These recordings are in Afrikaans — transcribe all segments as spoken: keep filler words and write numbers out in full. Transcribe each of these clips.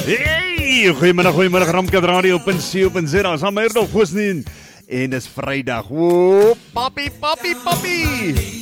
Hey, goeiemiddag, goeiemiddag, Ramkat Radio, Pensio, Pensera, saam met Erdolf Goosnien. En dis Vrydag. Woe, papi, papi, papi.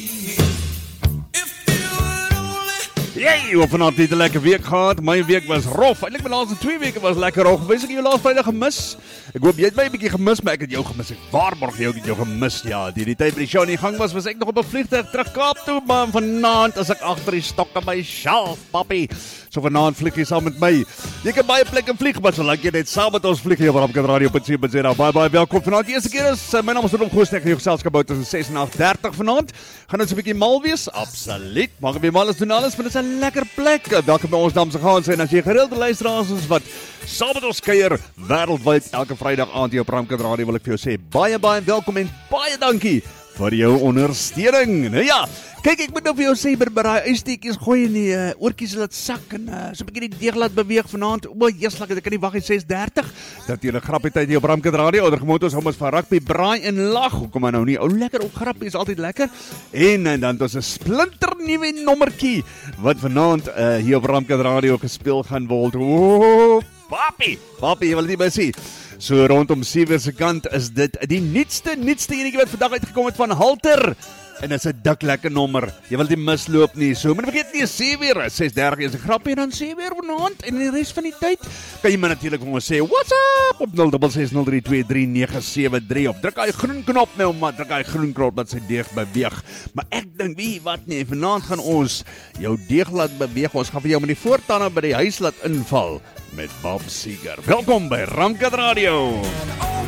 Jee, wat vanavond het 'n lekker week gehad. My week was rof. Eintlik my laaste twee weke was lekker rof. Wys ek jou laas Vrydag gemis? Ek hoop jy het my 'n bietjie gemis, maar ek het jou gemis. Ek waarborg jou ek het jou gemis. Ja, die die tyd by die show in die gang was, was ek nog op 'n vliegtuig terug Kaap toe, maar vanaand as ek agter die stokke myself, papi. So vanaand vlieg jy saam met my. Jy kan baie plekke vlieg, maar solank jy net saam met ons vlieg hier op Ramkat Radio punt co punt za. Baie baie welkom vanaand. Die eerste keer is my naam is Erdolf Goosnien. Ek het jou geselskap bou tussen ses en agt dertig vanaand. Gaan ons 'n bietjie mal wees? Absoluut. Maak weer mal, ons doen alles, want dit is 'n lekker plek. Welkom by ons dames en here en as jy gereelde luisteraars is wat saam met ons kuier wêreldwyd elke Vrydag aand hier op Ramkat Radio, wil ek vir jou sê baie baie welkom en baie dankie vir jou ondersteuning. Nou ja, kyk, ek moet nou vir jou sê, by daai ysteekies gooi in die uh, oortjies laat sak en uh, so 'n bietjie die deeg laat beweeg vanaand. O, Jesus, ek kan nie wag net ses dertig. Dat jy 'n grappie tyd hier op Ramkat Radio. Onder gemoed ons hom ons van rugby braai en lag. Hoekom maar nou nie? Ou lekker ou grappie is altyd lekker. En, en dan het ons 'n splinter nuwe nommertjie wat vanaand uh, hier op Ramkat Radio gespeel gaan word. O, papi, papi, jy wil nie by sien. So rondom sewe se kant is dit die nuutste nuutste enetjie wat vandag uitgekom het van Halter. En dit is 'n dik lekker nommer. Jy wil dit misloop nie. So moet vergeet nie sê weer ses dertig is 'n grappie en dan sê weer vanaand en die res van die tyd kan jy my natuurlik vir ons sê what's up op nul ses ses nul drie twee drie nege sewe drie op. Druk daai groen knop nou maar, druk daai groen knop dat sy deeg beweeg. Maar ek dink wie wat nie, vanaand gaan ons jou deeg laat beweeg. Ons gaan vir jou met die voortande by die huis laat inval met Bob Seger. Welkom by Ramkat Radio.